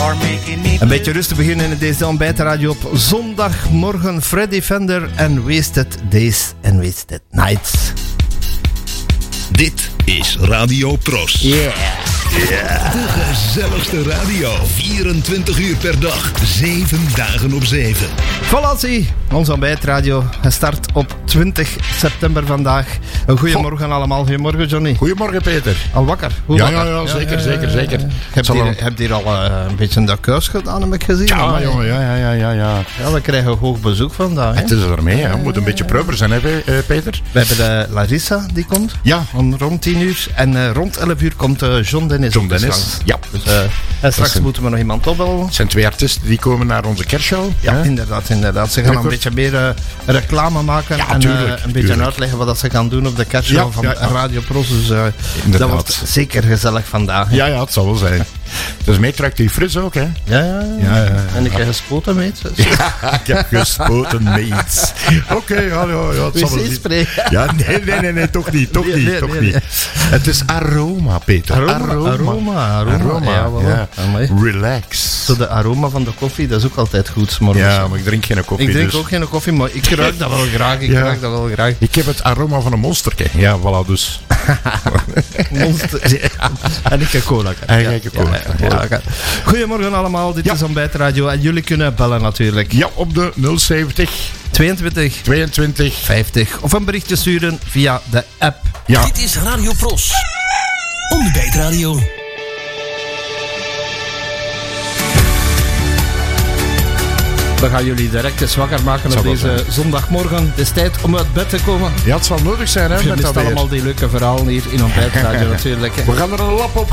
Een beetje rustig beginnen in deze ontbijtradio op zondagmorgen. Freddy Fender en Wasted Days and Wasted Nights. Dit is Radio Pros. Yeah. De gezelligste radio. 24 uur per dag. 7 dagen op 7. Valantie, onze ontbijtradio. Hij start op 20 september vandaag. Een goeiemorgen allemaal. Goedemorgen Johnny. Goedemorgen Peter. Al wakker? Ja, zeker. Je hebt hier al een beetje een kuis gedaan, heb ik gezien. Ja, jongen, ja. Ja, we krijgen hoog bezoek vandaag. Het is ermee, hè. Moet een beetje proper zijn, hè, Peter? We hebben Larissa, die komt. Ja. Om rond 10 uur. En rond 11 uur komt John Dennis. John Dennis, ja. Dus, en straks moeten we nog iemand opbellen. Het zijn 2 artiesten die komen naar onze kerstshow. Ja, hè? inderdaad. Ze gaan een beetje meer reclame maken. Ja, en tuurlijk, een beetje uitleggen wat ze gaan doen op de kerstshow van Radio Pros. Dus dat wordt zeker gezellig vandaag. Ja, het zal wel zijn. Het is meetraktief fris ook, hè? Ja. En ik heb gespoten, meet. Ja, ik heb gespoten, meet. Oké, het zal wel zien. Ja, nee, toch niet. Nee. Het is aroma, Peter. Aroma. Ja. Relax. Zo de aroma van de koffie, dat is ook altijd goed 's morgens. Ja, maar ik drink geen koffie. Ik drink ook geen koffie, maar ik ruik dat wel graag. Ik heb het aroma van een monsterke. Ja, voilà, dus. Monster. En ik heb cola. Ja. Goedemorgen allemaal, dit is Ontbijtradio en jullie kunnen bellen natuurlijk. Ja, op de 070 22 50 of een berichtje sturen via de app. Ja. Dit is Radio Pros. Ontbijtradio. We gaan jullie direct eens wakker maken op deze zondagmorgen. Het is tijd om uit bed te komen. Ja, het zal nodig zijn, hè? Je mist allemaal die leuke verhalen hier in Ontbijtradio natuurlijk. We gaan er een lap op